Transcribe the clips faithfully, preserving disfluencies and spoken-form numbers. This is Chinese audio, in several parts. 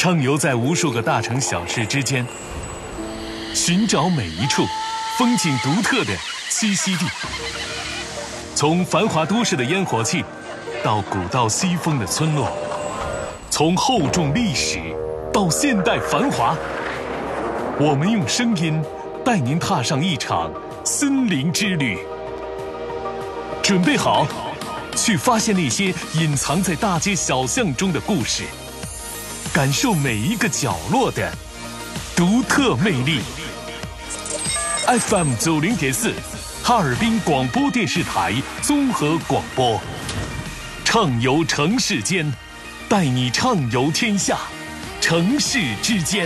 畅游在无数个大城小市之间，寻找每一处风景独特的栖息地。从繁华都市的烟火气，到古道西风的村落，从厚重历史到现代繁华，我们用声音带您踏上一场森林之旅。准备好，去发现那些隐藏在大街小巷中的故事，感受每一个角落的独特魅力。F M 九零点四，哈尔滨广播电视台综合广播，畅游城市间，带你畅游天下，城市之间。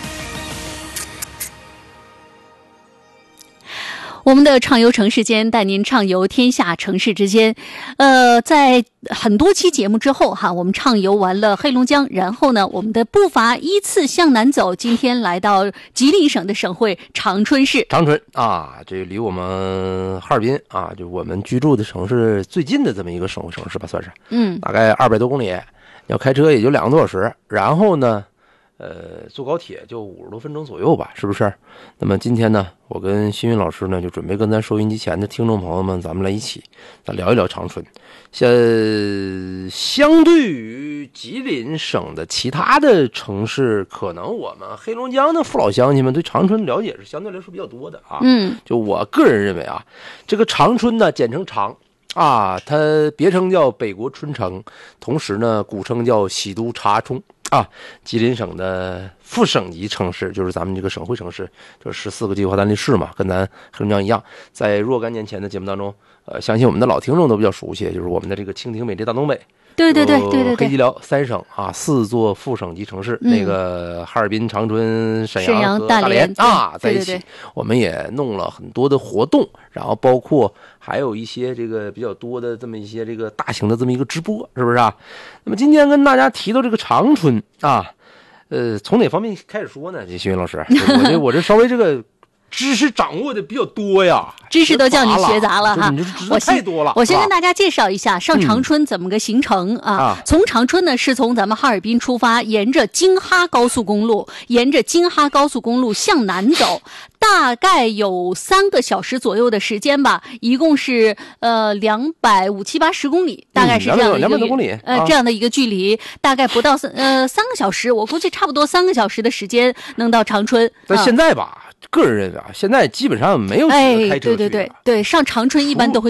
我们的畅游城市间，带您畅游天下城市之间。呃，在很多期节目之后哈，我们畅游完了黑龙江，然后呢，我们的步伐依次向南走，今天来到吉林省的省会长春市。 长春啊，这离我们哈尔滨啊，就我们居住的城市最近的这么一个省会城市吧，算是。 嗯， 大概二百多公里，要开车也就两个多小时。然后呢，呃，坐高铁就五十多分钟左右吧，是不是？那么今天呢，我跟新云老师呢，就准备跟咱收音机前的听众朋友们，咱们来一起，咱聊一聊长春。像相对于吉林省的其他的城市，可能我们黑龙江的父老乡亲们对长春了解是相对来说比较多的啊。 嗯， 就我个人认为啊，这个长春呢，简称长。啊，它别称叫北国春城，同时呢，古称叫喜都查冲啊。吉林省的副省级城市，就是咱们这个省会城市，这十四个计划单立市嘛，跟咱黑龙江一样。在若干年前的节目当中，呃，相信我们的老听众都比较熟悉，就是我们的这个蜻蜓美丽大东北。 对对对对对对， 黑吉辽三省啊，四座副省级城市，嗯、那个哈尔滨、长春、沈阳和大连啊，在一起，对对对，我们也弄了很多的活动，然后包括还有一些这个比较多的这么一些这个大型的这么一个直播，是不是啊？那么今天跟大家提到这个长春啊，呃，从哪方面开始说呢？这徐云老师，我这我这稍微这个。知识掌握的比较多呀， 知识都叫你学杂了哈。 我太多了。 我先跟大家介绍一下上长春怎么个行程、嗯、啊。从长春呢，是从咱们哈尔滨出发，沿着京哈高速公路，沿着京哈高速公路向南走，大概有三个小时左右的时间吧，一共是呃两百五七八十公里，大概是这样的一个、嗯、两百多公里，呃、啊、这样的一个距离，大概不到三呃三个小时，我估计差不多三个小时的时间能到长春。 但现在吧。啊个人认为啊，现在基本上没有几个开车去、 哎、对对对对，上长春一般都会